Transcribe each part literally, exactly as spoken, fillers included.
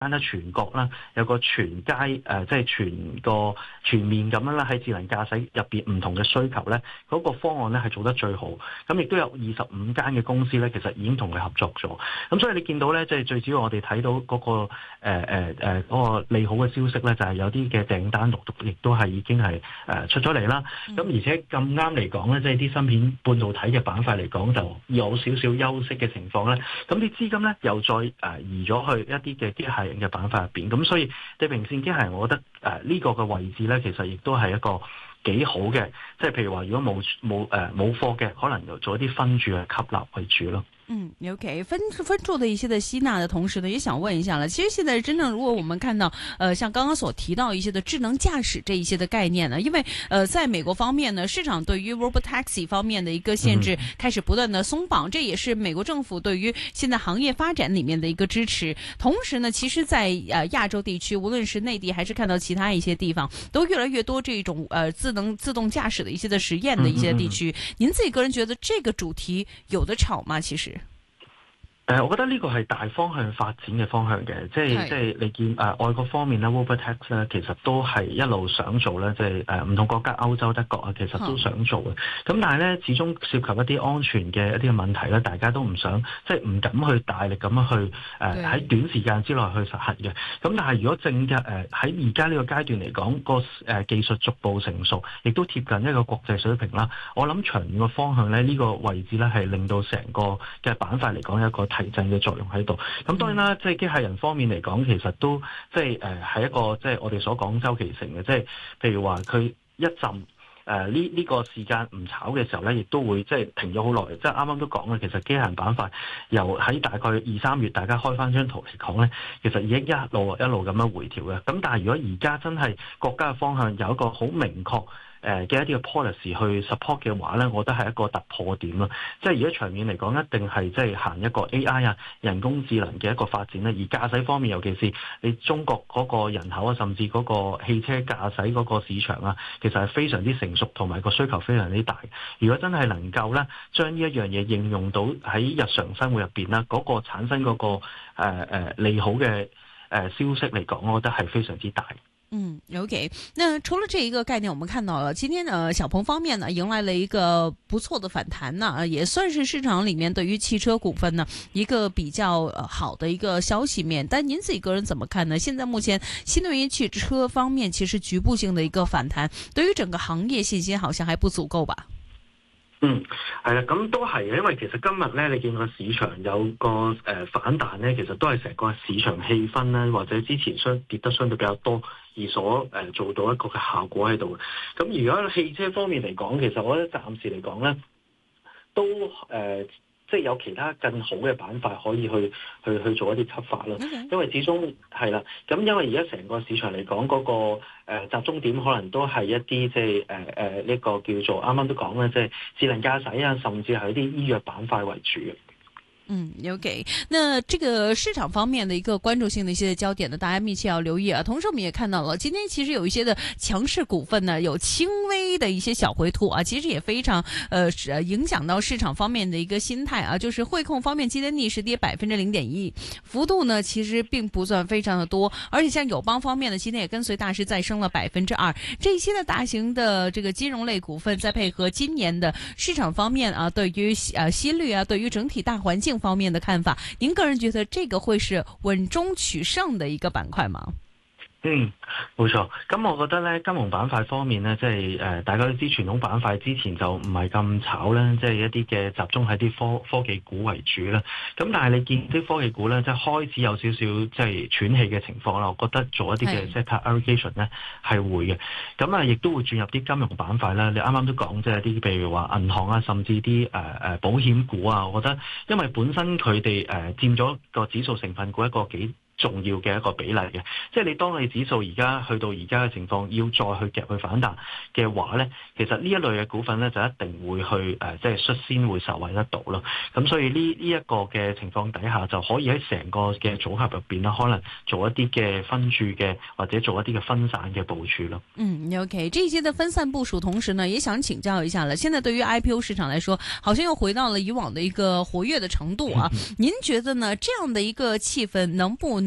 咧全國啦，有個全街誒、呃，即係全個全面咁樣啦，喺智能駕駛入邊唔同嘅需求咧，嗰、那個方案咧係做得最好。咁亦都有二十五間嘅公司咧，其實已經同佢合作咗。咁所以你見到咧，即係最主要我哋睇到嗰、那個誒誒誒嗰個利好嘅消息咧，就係、是、有啲嘅訂單陸續亦都係已經係誒、呃、出咗嚟啦。咁、嗯、而且咁啱嚟講咧，即係啲芯片半導體嘅板塊嚟講，就有少少休息嘅情況咧。咁啲資金咧又再誒、呃、移咗去一啲嘅機械嘅板塊入邊，咁所以地平線機械人，我覺得誒呢、呃這個嘅位置咧，其實亦都係一個幾好嘅，即係譬如話，如果冇冇誒冇貨嘅，可能就做一啲分注嘅吸納為主咯。 嗯 ，OK， 分分注的一些的吸納的同時呢，也想問一下了。其實現在真正如果我們看到，呃，像剛剛所提到一些的智能駕駛這一些的概念呢，因為呃，在美國方面呢，市場對於 Robotaxi 方面的一個限制開始不斷的鬆綁，嗯、這也是美國政府對於現在行業發展裏面的一個支持。同時呢，其實在呃亞洲地區，無論是內地還是看到其他一些地方，都越來越多這種呃智能自動駕駛的一些的實驗的一些地區。嗯嗯嗯您自己個人覺得這個主題有得炒嗎？其實？ 誒、呃，我覺得呢個係大方向發展嘅方向嘅，即係即係你見誒、呃、外國方面咧 Robotaxi 咧，其實都係一路想做咧，即係誒唔同國家歐洲德國啊，其實都想做嘅。咁、嗯、但係咧，始終涉及一啲安全嘅一啲嘅問題咧，大家都唔想即係唔敢去大力咁樣去誒喺、呃、短時間之內去實行嘅。咁但係如果正嘅誒喺而家呢個階段嚟講，個誒、呃、技術逐步成熟，亦都貼近一個國際水平啦。我諗長遠嘅方向咧，呢、這個位置咧係令到成個嘅板塊嚟講有一個提振嘅作用喺度，咁當然啦，即係機械人方面嚟講，其實都即係誒係一個即係我哋所講周期性嘅，即係譬如話佢一陣誒呢呢個時間唔炒嘅時候咧，亦都會即係停咗好耐。即係啱啱都講啦，其實機械人板塊由喺大概二三月大家開翻張圖嚟講咧，其實已經一路一路咁樣回調嘅。咁但係如果而家真係國家嘅方向有一個好明確誒嘅一啲嘅 policy 去 support 嘅話咧，我覺得係一個突破點咯。即係如果長遠嚟講，一定係即係行一個 A I 啊、人工智能嘅一個發展咧。而駕駛方面，尤其是你中國嗰個人口啊，甚至嗰個汽車駕駛嗰個市場啊，其實係非常之成熟，同埋個需求非常之大。如果真係能夠咧，將呢一樣嘢應用到喺日常生活入邊啦，嗰、嗰個產生嗰、嗰個誒誒、呃、利好嘅誒、呃、消息嚟講，我覺得係非常之大。 嗯 ，OK。那除了這一個概念，我們看到了今天呢，小鵬方面呢，迎來了一個不錯的反彈呢，也算是市場裏面對於汽車股份呢一個比較好的一個消息面。但您自己個人怎麼看呢？現在目前新能源汽車方面其實局部性的一個反彈，對於整個行業信心好像還不足夠吧？ 嗯，係啦，咁都係嘅，因為其實今日咧，你見個市場有個誒、呃、反彈咧，其實都係成個市場氣氛咧，或者之前相跌得相對比較多而所誒、呃、做到一個嘅效果喺度。咁如果汽車方面嚟講，其實我覺得暫時嚟講咧，都誒。呃即係有其他更好嘅板塊可以去去去做一啲吸發咯，Okay. 因為始終係啦，咁因為而家成個市場嚟講嗰個誒、呃、集中點可能都係一啲即係誒誒呢個叫做啱啱都講啦，即係智能駕駛啊，甚至係一啲醫藥板塊為主嘅。 嗯 ，OK，那這個市場方面的一個關注性的一些焦點呢，大家密切要留意啊。同時，我們也看到了今天其實有一些的強勢股份呢，有輕微的一些小回吐啊，其實也非常呃影響到市場方面的一個心態啊。就是匯控方面今天逆勢跌百分之零點一，幅度呢其實並不算非常的多，而且像友邦方面呢，今天也跟隨大市再升了百分之二。這些的大型的這個金融類股份，再配合今年的市場方面啊，對於呃息率啊，對於整體大環境方面的看法，您個人覺得這個會是穩中取勝的一個板塊嗎？ 嗯，冇錯。咁我覺得咧，金融板塊方面咧，即係誒，大家都知傳統板塊之前就唔係咁炒啦，即係一啲嘅集中喺啲科科技股為主啦。咁但係你見啲科技股咧，即係開始有少少即係喘氣嘅情況啦。我覺得做一啲嘅 sector allocation 咧係會嘅。咁啊，亦都會轉入啲金融板塊啦。你啱啱都講即係啲譬如話銀行啊，甚至啲誒誒保險股啊。我覺得因為本身佢哋誒佔咗個指數成分股一個幾重要嘅一個比例嘅，即係你當你指數而家去到而家嘅情況，要再去夾去反彈嘅話咧，其實呢一類嘅股份咧就一定會去誒、呃，即係率先會受惠得到咯。咁所以呢呢一個嘅情況底下，就可以喺成個嘅組合入邊啦，可能做一啲嘅分注嘅，或者做一啲嘅分散嘅部署咯。嗯 ，OK， 這些的分散部署，同時呢，也想請教一下了。現在對於 I P O 市場來說，好像又回到了以往的一個活躍的程度啊。嗯、您覺得呢？這樣的一個氣氛能不能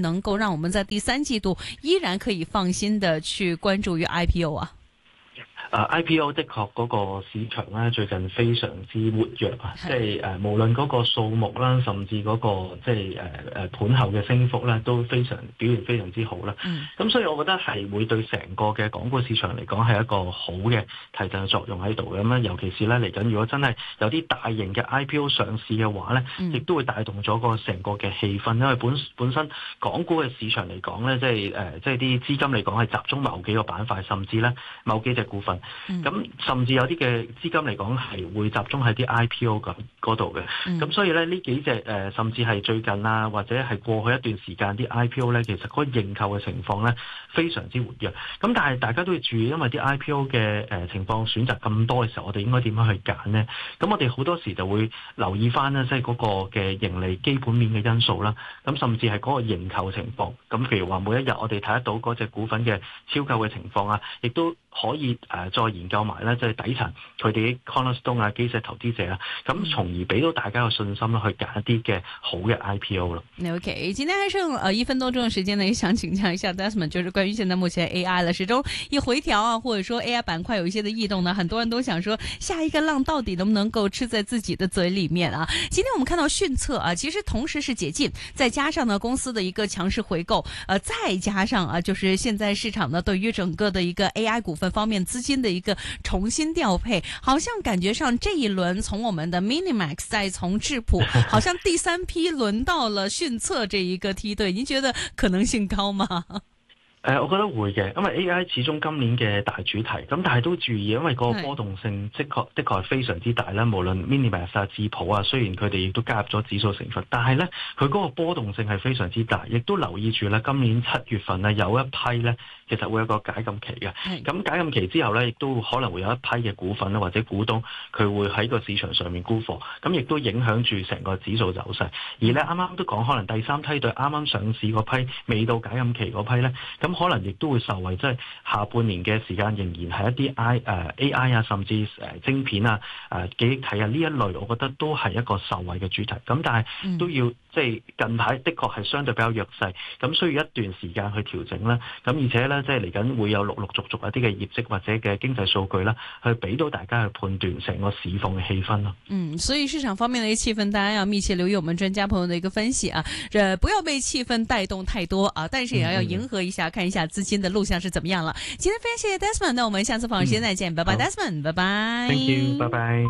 能夠讓我們在第三季度依然可以放心的去關注於 I P O 啊？ Uh, I P O 的確嗰個市場咧最近非常之活躍啊，即係誒無論嗰個數目啦，甚至嗰、嗰個即係誒誒盤後嘅升幅咧都非常表現非常之好啦。咁、嗯、所以我覺得係會對成個嘅港股市場嚟講係一個好嘅提振嘅作用喺度嘅。咁咧，尤其是咧嚟緊，如果真係有啲大型嘅 I P O 上市嘅話咧，亦、嗯、都會帶動咗個成個嘅氣氛，因為本本身港股嘅市場嚟講咧，即係誒、呃、即係啲資金嚟講係集中某幾個板塊，甚至咧某幾隻股份。咁、嗯、甚至有啲嘅資金嚟講係會集中喺啲 I P O 咁嗰度嘅，咁、嗯、所以咧呢幾隻誒、呃，甚至係最近啊，或者係過去一段時間啲 I P O 咧，其實嗰個認購嘅情況咧非常之活躍。咁但係大家都要注意，因為啲 I P O 嘅誒、呃、情況選擇咁多嘅時候，我哋應該點樣去揀呢？咁我哋好多時就會留意翻咧，即係嗰個嘅盈利基本面嘅因素啦。咁甚至係嗰個認購情況。咁譬如話每一日我哋睇得到嗰隻股份嘅超購嘅情況啊，亦都可以誒、呃、再研究埋咧，即係底層佢哋啲 cornerstone 啊、基石投資者啊，咁從而俾到大家個信心啦，去揀一啲嘅好嘅 I P O 咯。 OK，今天還剩呃一分多鐘嘅時間呢，也想請教一下 Desmond，就是關於現在目前 A I 了，始終一回調啊，或者說 A I 板塊有一些的異動呢，很多人都想說下一個浪到底能不能夠吃在自己的嘴裡面啊？今天我們看到迅策啊，其實同時是解禁，再加上呢公司的一個強勢回購，呃，再加上啊，就是現在市場呢對於整個的一個 A I 股份方面資金的一個重新調配，好像感覺上這一輪從我們的 Minimax 再從智普，好像第三批輪到了迅策這一個梯隊，您覺得可能性高嗎？ 誒、呃，我覺得會嘅，因為 A I 始終今年嘅大主題，咁但係都注意，因為個波動性的確的確係非常之大啦。無論 Minimax 啊、智普啊，雖然佢哋亦都加入咗指數成分，但係咧佢嗰個波動性係非常之大，亦都留意住咧，今年七月份咧有一批咧，其實會有個解禁期嘅。咁解禁期之後咧，亦都可能會有一批嘅股份咧，或者股東佢會喺個市場上面沽貨，咁亦都影響住成個指數走勢。而咧啱啱都講，可能第三梯隊啱啱上市嗰批未到解禁期嗰批咧，咁可能亦都會受惠，即係下半年嘅時間仍然係一啲 I 誒、uh, A I 啊，甚至誒晶片啊、誒記憶體啊呢一類，我覺得都係一個受惠嘅主題。咁但係都要即係近排的確係相對比較弱勢，咁需要一段時間去調整啦。咁而且咧，即係嚟緊會有陸陸續續一啲嘅業績或者嘅經濟數據啦，去俾到大家去判斷成個市況嘅氣氛咯。嗯， 所以市場方面嘅氣氛，大家要密切留意我們專家朋友的一個分析啊，誒，不要被氣氛帶動太多啊，但是也要要迎合一下，嗯、看一下資金的路向是怎麼樣了。今天非常謝謝 Desmond，那我們下次訪問時間再見，嗯、拜拜 Desmond，拜拜。 Thank you，拜拜。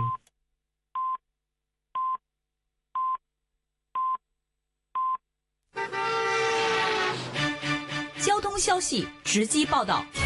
交通消息直擊報道。